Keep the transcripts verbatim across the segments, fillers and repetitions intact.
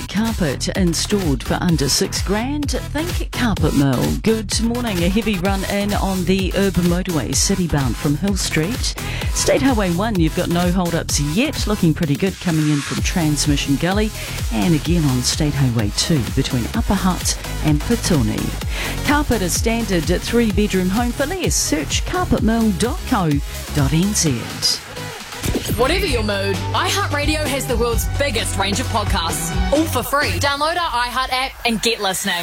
carpet installed for under six grand? Think Carpet Mill. Good morning. A heavy run in on the urban motorway citybound from Hill Street. State Highway one, you've got no hold-ups yet. Looking pretty good coming in from Transmission Gully. And again on State Highway two between Upper Hutt and Petone. Carpet is standard three-bedroom home for less. Search carpet mill dot co dot n z. Whatever your mood, iHeartRadio has the world's biggest range of podcasts, all for free. Download our iHeart app and get listening.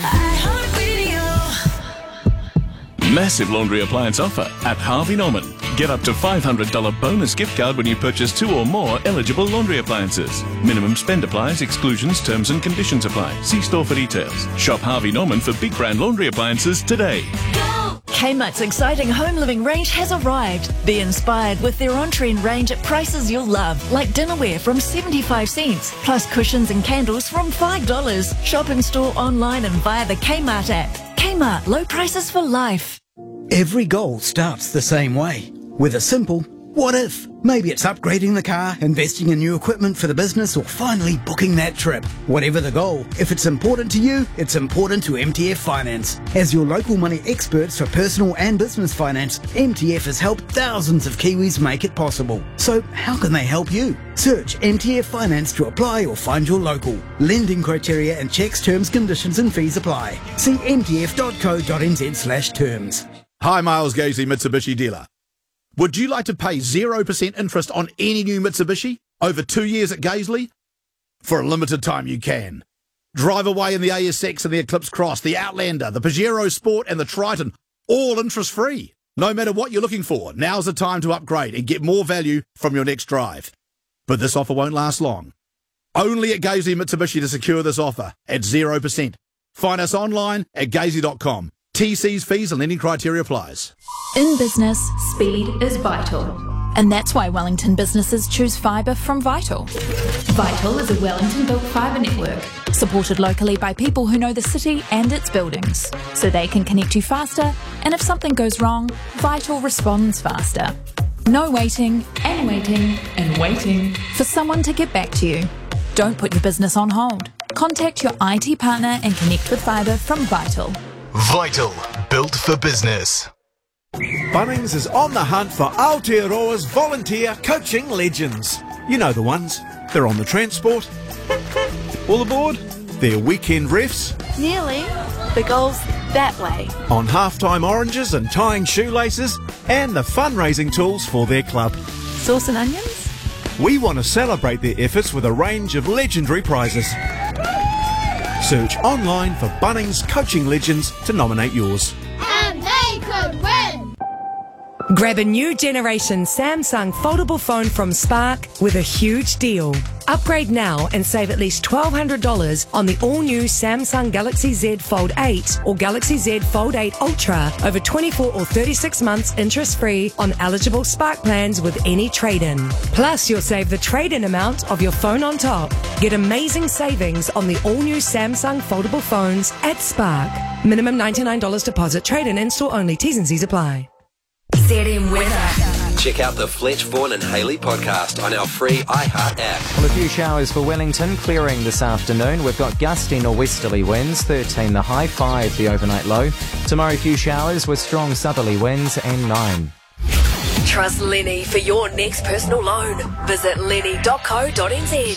Massive laundry appliance offer at Harvey Norman. Get up to five hundred dollars bonus gift card when you purchase two or more eligible laundry appliances. Minimum spend applies, exclusions, terms and conditions apply. See store for details. Shop Harvey Norman for big brand laundry appliances today. Kmart's exciting home living range has arrived. Be inspired with their on-trend range at prices you'll love, like dinnerware from seventy-five cents, plus cushions and candles from five dollars. Shop in store, online and via the Kmart app. Kmart, low prices for life. Every goal starts the same way, with a simple what if. Maybe it's upgrading the car, investing in new equipment for the business, or finally booking that trip. Whatever the goal, if it's important to you, it's important to M T F Finance. As your local money experts for personal and business finance, M T F has helped thousands of Kiwis make it possible. So how can they help you? Search M T F Finance to apply or find your local. Lending criteria and checks, terms, conditions and fees apply. See m t f dot co dot n z slash terms. Hi, Miles Gaisley, Mitsubishi dealer. Would you like to pay zero percent interest on any new Mitsubishi over two years at Gaisley? For a limited time you can. Drive away in the A S X and the Eclipse Cross, the Outlander, the Pajero Sport and the Triton, all interest-free. No matter what you're looking for, now's the time to upgrade and get more value from your next drive. But this offer won't last long. Only at Gaisley Mitsubishi to secure this offer at zero percent. Find us online at gaisley dot com. T Cs, fees and lending criteria applies. In business, speed is vital. And that's why Wellington businesses choose fibre from Vital. Vital is a Wellington-built fibre network, supported locally by people who know the city and its buildings, so they can connect you faster, and if something goes wrong, Vital responds faster. No waiting, and waiting, and waiting for someone to get back to you. Don't put your business on hold. Contact your I T partner and connect with fibre from Vital. Vital, built for business. Bunnings is on the hunt for Aotearoa's volunteer coaching legends. You know the ones. They're on the transport. All aboard. They're weekend refs. Nearly. The goal's that way. On halftime oranges and tying shoelaces. And the fundraising tools for their club. Sauce and onions? We want to celebrate their efforts with a range of legendary prizes. Search online for Bunnings Coaching Legends to nominate yours. And they could win! Grab a new generation Samsung foldable phone from Spark with a huge deal. Upgrade now and save at least twelve hundred dollars on the all-new Samsung Galaxy Z Fold eight or Galaxy Z Fold eight Ultra over twenty-four or thirty-six months interest-free on eligible Spark plans with any trade-in. Plus, you'll save the trade-in amount of your phone on top. Get amazing savings on the all-new Samsung foldable phones at Spark. Minimum ninety-nine dollars deposit. Trade-in in-store only. T's and C's apply. Z M weather. Check out the Fletch, Vaughan and Haley podcast on our free iHeart app. Well, a few showers for Wellington, clearing this afternoon. We've got gusty nor'westerly winds, thirteen the high, five the overnight low. Tomorrow, a few showers with strong southerly winds and nine. Trust Lenny for your next personal loan. Visit lenny dot co dot n z.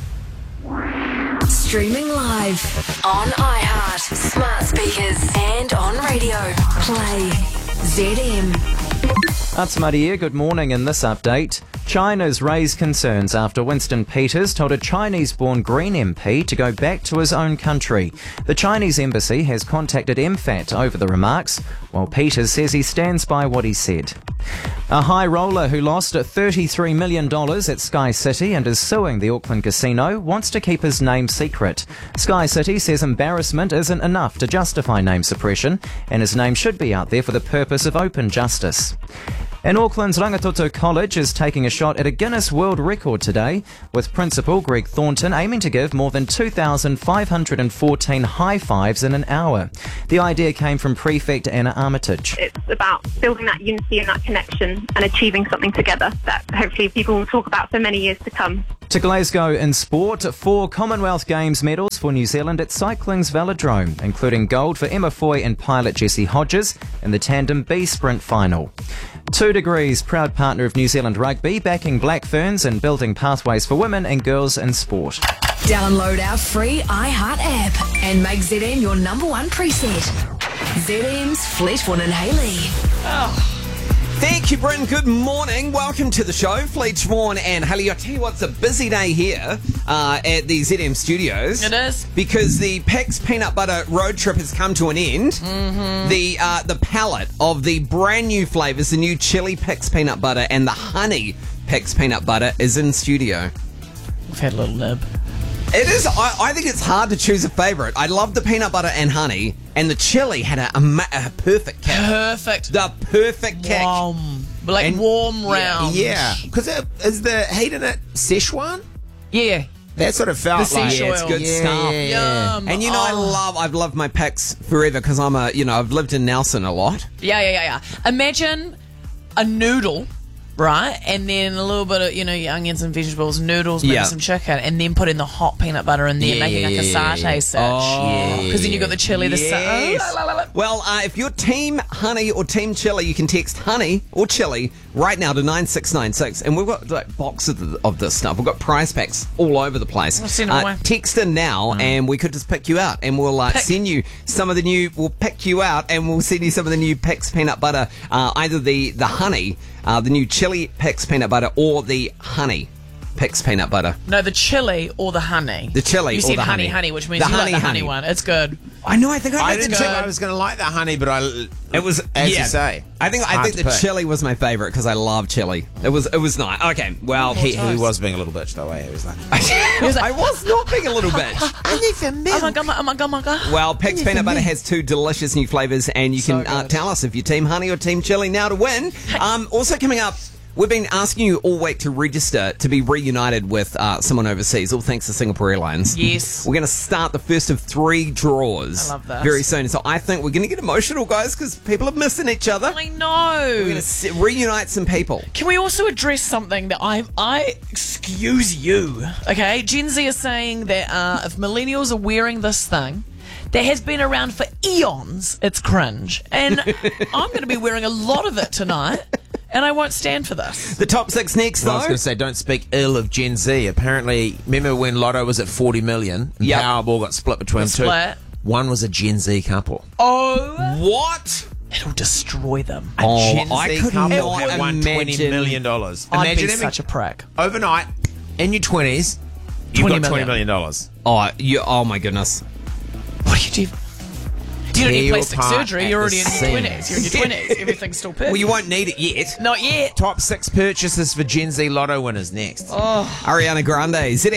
Streaming live on iHeart, smart speakers and on radio. Play Z M. Atsumari, good morning. In this update, China's raised concerns after Winston Peters told a Chinese-born Green M P to go back to his own country. The Chinese embassy has contacted M FAT over the remarks, while Peters says he stands by what he said. A high roller who lost thirty-three million dollars at Sky City and is suing the Auckland casino wants to keep his name secret. Sky City says embarrassment isn't enough to justify name suppression, and his name should be out there for the purpose of open justice. And Auckland's Rangitoto College is taking a shot at a Guinness World Record today, with Principal Greg Thornton aiming to give more than two thousand five hundred fourteen high fives in an hour. The idea came from Prefect Anna Armitage. It's about building that unity and that connection and achieving something together that hopefully people will talk about for many years to come. To Glasgow in sport, four Commonwealth Games medals for New Zealand at cycling's velodrome, including gold for Emma Foy and pilot Jessie Hodges in the tandem B sprint final. Two Degrees, proud partner of New Zealand Rugby, backing Black Ferns and building pathways for women and girls in sport. Download our free iHeart app and make Z M your number one preset. Z M's Fletchborn and Haley. Oh. Thank you, Bryn. Good morning. Welcome to the show, Fletchborn and Haley. I tell you what, it's a busy day here uh, at the Z M studios. It is. Because the Pix Peanut Butter road trip has come to an end. Mm-hmm. The uh, the palette of the brand new flavours, the new chili Pix Peanut Butter and the honey Pix Peanut Butter is in studio. We've had a little nib. It is. I, I think it's hard to choose a favourite. I love the peanut butter and honey, and the chili had a, a, a perfect catch. Perfect. The perfect catch. Warm. Like And- warm round. Yeah, because is the heat in it Szechuan? Yeah. That sort of felt The like sea Yeah, it's oil. good Yeah, stuff. yeah, yeah. Yum. And you know, I Oh. love, I've loved my Pix forever because I'm a, you know, I've lived in Nelson a lot. Yeah, yeah, yeah, yeah. Imagine a noodle, right? And then a little bit of, you know, your onions and vegetables, noodles, maybe Yeah. some chicken, and then put in the hot peanut butter in there, Yeah, making like a yeah, satay yeah. sitch. Oh. Because then you got the chili, the sa- Yes. Well, uh, if you're team honey or team chili, you can text honey or chili right now to nine six nine six. And we've got like, boxes of, of this stuff. We've got prize packs all over the place. I'll send it Uh, away. text in now and we could just pick you out and we'll uh, Pick. send you some of the new, we'll pick you out and we'll send you some of the new Pix peanut butter, uh, either the, the honey, uh, the new chili Pix peanut butter or the honey Pix peanut butter. No, the chili or the honey. The chili You or said the honey, honey. honey, which means The you honey, like the honey honey. one. It's good. I know, I think I I like didn't the think chili. I was going to like the honey, but I It was, as yeah. you say. I think I hard think to the pick. chili was my favourite because I love chili. It was it was nice. Okay, well, He, he was being a little bitch though. Eh? He was like, I was not being a little bitch. I need some milk. Oh my god, oh my god, oh my god. Well, Pix Peanut Butter has two delicious new flavours, and you So can uh, good. tell us if you're Team Honey or Team Chili now to win. Um, also coming up, we've been asking you all week to register to be reunited with uh, someone overseas, all thanks to Singapore Airlines. Yes. We're going to start the first of three draws I love this. very soon. So I think we're going to get emotional, guys, because people are missing each other. I know. We're going to reunite some people. Can we also address something that I, I excuse you, okay? Gen Z is saying that uh, if millennials are wearing this thing, that has been around for eons, it's cringe. And I'm going to be wearing a lot of it tonight, and I won't stand for this. The top six next, Well, I was though. going to say, don't speak ill of Gen Z. Apparently, remember when Lotto was at forty million and Yep. Powerball got split between The two? split. One was a Gen Z couple. Oh, What? it'll destroy them. A Oh, Gen I Z could couple not that won twenty imagine- million dollars. I'd Imagine be having such a prick. overnight in your twenties, you've twenty got twenty million. million dollars. Oh, you, oh my goodness. What do you do? You don't Tear need you plastic apart surgery. at You're the already in your seams. twenties. You're in your twenties. Everything's still perfect. Well, you won't need it yet. Not yet. Top six purchases for Gen Z Lotto winners next. Oh. Ariana Grande, Z